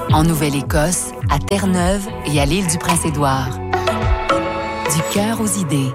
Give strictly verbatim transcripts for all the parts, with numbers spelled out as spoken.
En Nouvelle-Écosse, à Terre-Neuve et à l'île du Prince-Édouard. Du cœur aux idées.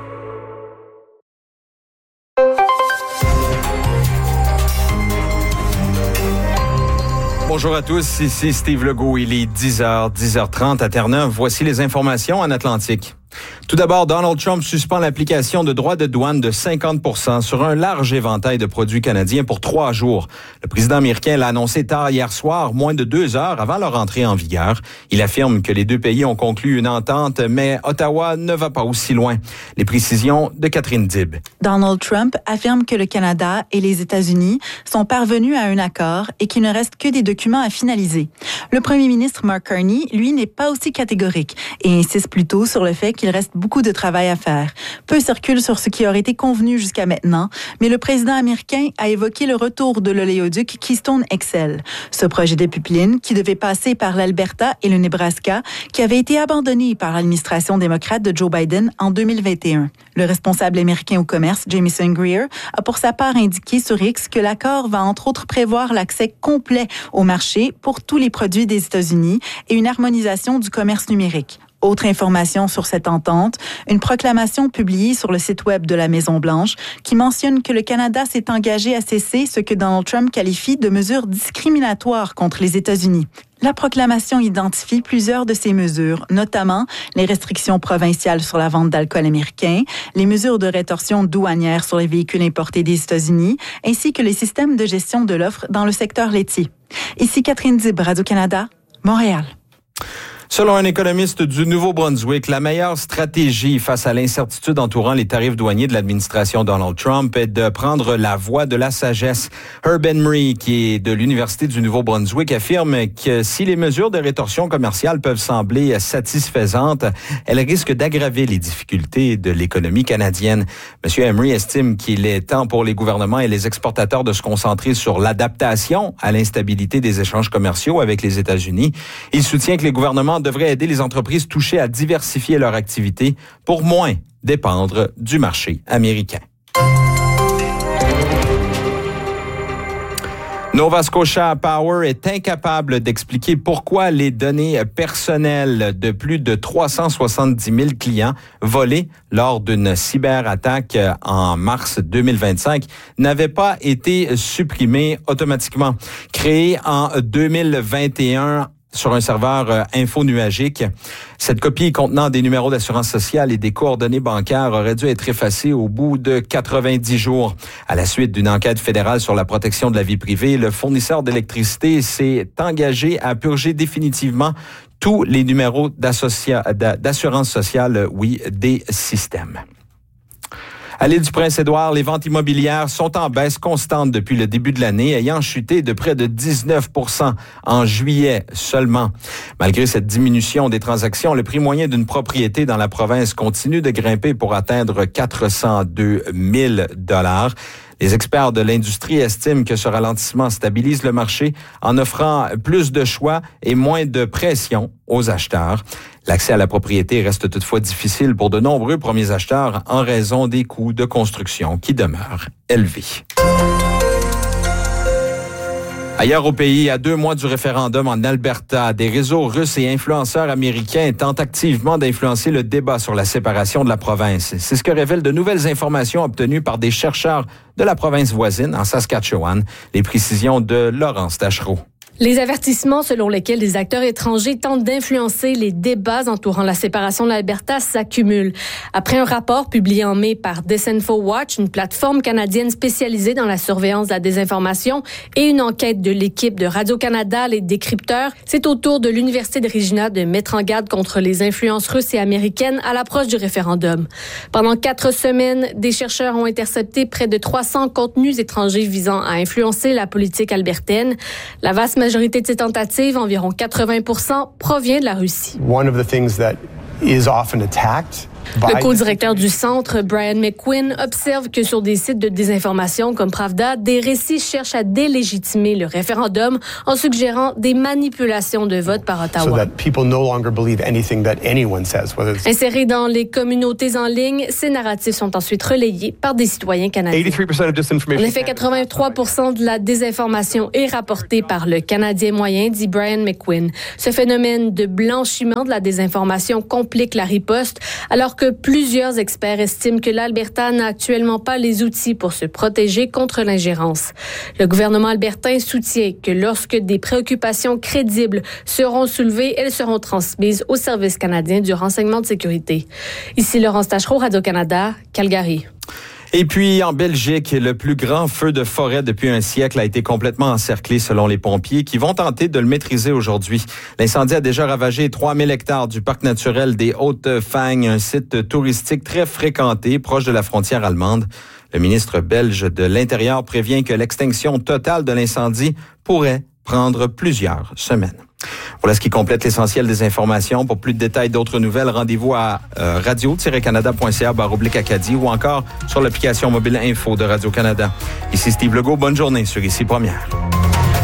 Bonjour à tous, ici Steve Legault. Il est dix heures, dix heures trente à Terre-Neuve. Voici les informations en Atlantique. Tout d'abord, Donald Trump suspend l'application de droits de douane de cinquante pour cent sur un large éventail de produits canadiens pour trois jours. Le président américain l'a annoncé tard hier soir, moins de deux heures avant leur entrée en vigueur. Il affirme que les deux pays ont conclu une entente, mais Ottawa ne va pas aussi loin. Les précisions de Catherine Dib. Donald Trump affirme que le Canada et les États-Unis sont parvenus à un accord et qu'il ne reste que des documents à finaliser. Le premier ministre Mark Carney, lui, n'est pas aussi catégorique et insiste plutôt sur le fait qu'il reste beaucoup de travail à faire. Peu circule sur ce qui aurait été convenu jusqu'à maintenant, mais le président américain a évoqué le retour de l'oléoduc Keystone X L. Ce projet de pipeline, qui devait passer par l'Alberta et le Nebraska, qui avait été abandonné par l'administration démocrate de Joe Biden en deux mille vingt et un. Le responsable américain au commerce, Jamieson Greer, a pour sa part indiqué sur X que l'accord va entre autres prévoir l'accès complet au marché pour tous les produits des États-Unis et une harmonisation du commerce numérique. Autre information sur cette entente, une proclamation publiée sur le site web de la Maison-Blanche qui mentionne que le Canada s'est engagé à cesser ce que Donald Trump qualifie de mesures discriminatoires contre les États-Unis. La proclamation identifie plusieurs de ces mesures, notamment les restrictions provinciales sur la vente d'alcool américain, les mesures de rétorsion douanière sur les véhicules importés des États-Unis, ainsi que les systèmes de gestion de l'offre dans le secteur laitier. Ici Catherine Dib, Radio-Canada, Montréal. Selon un économiste du Nouveau-Brunswick, la meilleure stratégie face à l'incertitude entourant les tarifs douaniers de l'administration Donald Trump est de prendre la voie de la sagesse. Herb Henry, qui est de l'Université du Nouveau-Brunswick, affirme que si les mesures de rétorsion commerciale peuvent sembler satisfaisantes, elles risquent d'aggraver les difficultés de l'économie canadienne. Monsieur Henry estime qu'il est temps pour les gouvernements et les exportateurs de se concentrer sur l'adaptation à l'instabilité des échanges commerciaux avec les États-Unis. Il soutient que les gouvernements devrait aider les entreprises touchées à diversifier leur activité pour moins dépendre du marché américain. Nova Scotia Power est incapable d'expliquer pourquoi les données personnelles de plus de trois cent soixante-dix mille clients volés lors d'une cyberattaque en mars deux mille vingt-cinq n'avaient pas été supprimées automatiquement. Créé en deux mille vingt et un sur un serveur euh, infonuagique. Cette copie contenant des numéros d'assurance sociale et des coordonnées bancaires aurait dû être effacée au bout de quatre-vingt-dix jours. À la suite d'une enquête fédérale sur la protection de la vie privée, le fournisseur d'électricité s'est engagé à purger définitivement tous les numéros d'assurance sociale, oui, des systèmes. À l'île du Prince-Édouard, les ventes immobilières sont en baisse constante depuis le début de l'année, ayant chuté de près de dix-neuf pour cent en juillet seulement. Malgré cette diminution des transactions, le prix moyen d'une propriété dans la province continue de grimper pour atteindre quatre cent deux mille dollars. Les experts de l'industrie estiment que ce ralentissement stabilise le marché en offrant plus de choix et moins de pression aux acheteurs. L'accès à la propriété reste toutefois difficile pour de nombreux premiers acheteurs en raison des coûts de construction qui demeurent élevés. Ailleurs au pays, à deux mois du référendum en Alberta, des réseaux russes et influenceurs américains tentent activement d'influencer le débat sur la séparation de la province. C'est ce que révèlent de nouvelles informations obtenues par des chercheurs de la province voisine, en Saskatchewan. Les précisions de Laurence Tachereau. Les avertissements selon lesquels des acteurs étrangers tentent d'influencer les débats entourant la séparation de l'Alberta s'accumulent. Après un rapport publié en mai par DisinfoWatch, une plateforme canadienne spécialisée dans la surveillance de la désinformation, et une enquête de l'équipe de Radio-Canada, les décrypteurs, c'est au tour de l'Université de Regina de mettre en garde contre les influences russes et américaines à l'approche du référendum. Pendant quatre semaines, des chercheurs ont intercepté près de trois cents contenus étrangers visant à influencer la politique albertaine. La vaste La majorité de ces tentatives, environ quatre-vingts pour cent, provient de la Russie. One of the things that is often attacked Le co-directeur du centre, Brian McQuinn, observe que sur des sites de désinformation comme Pravda, des récits cherchent à délégitimer le référendum en suggérant des manipulations de vote par Ottawa. So that people no longer believe anything that anyone says, whether it's... Insérés dans les communautés en ligne, ces narratifs sont ensuite relayés par des citoyens canadiens. eighty-three percent of disinformation. En effet, quatre-vingt-trois pour cent de la désinformation est rapportée par le Canadien moyen, dit Brian McQuinn. Ce phénomène de blanchiment de la désinformation complique la riposte, alors que plusieurs experts estiment que l'Alberta n'a actuellement pas les outils pour se protéger contre l'ingérence. Le gouvernement albertain soutient que lorsque des préoccupations crédibles seront soulevées, elles seront transmises au Service canadien du renseignement de sécurité. Ici Laurence Tachereau, Radio-Canada, Calgary. Et puis, en Belgique, le plus grand feu de forêt depuis un siècle a été complètement encerclé selon les pompiers qui vont tenter de le maîtriser aujourd'hui. L'incendie a déjà ravagé trois mille hectares du parc naturel des Hautes-Fagnes, un site touristique très fréquenté proche de la frontière allemande. Le ministre belge de l'Intérieur prévient que l'extinction totale de l'incendie pourrait prendre plusieurs semaines. Voilà ce qui complète l'essentiel des informations. Pour plus de détails, d'autres nouvelles, rendez-vous à euh, radio tiret canada point c a barre oblique Acadie ou encore sur l'application mobile Info de Radio-Canada. Ici Steve Legault, bonne journée sur Ici Première.